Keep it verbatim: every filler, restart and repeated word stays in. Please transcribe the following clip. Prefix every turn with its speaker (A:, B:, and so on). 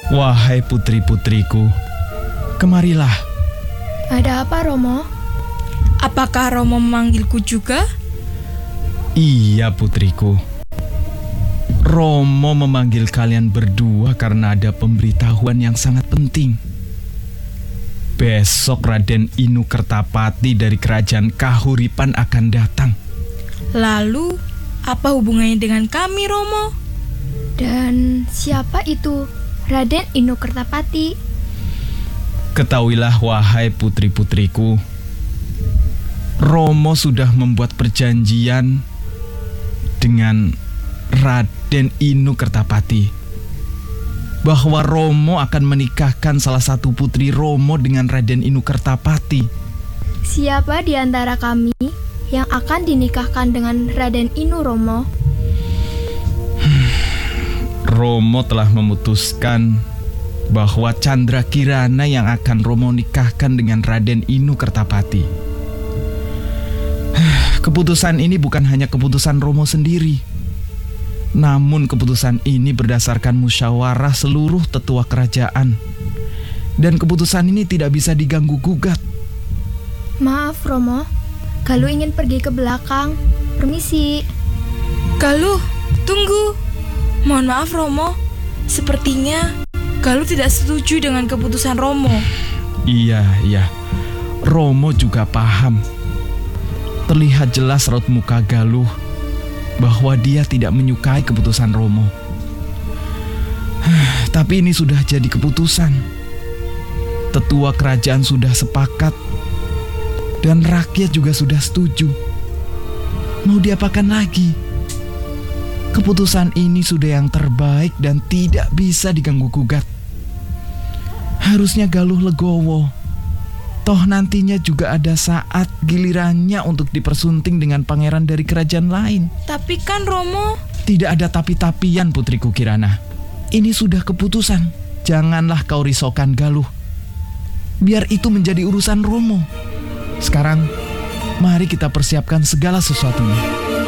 A: Wahai putri-putriku, kemarilah.
B: Ada apa, Romo?
C: Apakah Romo memanggilku juga?
A: Iya, putriku. Romo memanggil kalian berdua karena ada pemberitahuan yang sangat penting. Besok Raden Inu Kertapati dari kerajaan Kahuripan akan datang.
C: Lalu, apa hubungannya dengan kami, Romo?
B: Dan siapa itu Raden Inu Kertapati?
A: Ketahuilah, wahai putri-putriku, Romo sudah membuat perjanjian dengan Raden Inu Kertapati bahwa Romo akan menikahkan salah satu putri Romo dengan Raden Inu Kertapati.
B: Siapa di antara kami yang akan dinikahkan dengan Raden Inu, Romo?
A: Romo telah memutuskan bahwa Chandra Kirana yang akan Romo nikahkan dengan Raden Inu Kertapati. Keputusan ini bukan hanya keputusan Romo sendiri, namun keputusan ini berdasarkan musyawarah seluruh tetua kerajaan. Dan keputusan ini tidak bisa diganggu-gugat.
B: Maaf, Romo. Galuh ingin pergi ke belakang. Permisi.
C: Galuh, tunggu. Mohon maaf, Romo. Sepertinya Galuh tidak setuju dengan keputusan Romo.
A: Iya, iya. Romo juga paham. Terlihat jelas raut muka Galuh bahwa dia tidak menyukai keputusan Romo. Tapi ini sudah jadi keputusan. Tetua kerajaan sudah sepakat dan rakyat juga sudah setuju. Mau diapakan lagi? Keputusan ini sudah yang terbaik dan tidak bisa diganggu-gugat. Harusnya Galuh legowo. Toh nantinya juga ada saat gilirannya untuk dipersunting dengan pangeran dari kerajaan lain.
C: Tapi kan Romo...
A: Tidak ada tapi-tapian, putriku Kirana. Ini sudah keputusan. Janganlah kau risaukan Galuh. Biar itu menjadi urusan Romo. Sekarang, mari kita persiapkan segala sesuatunya.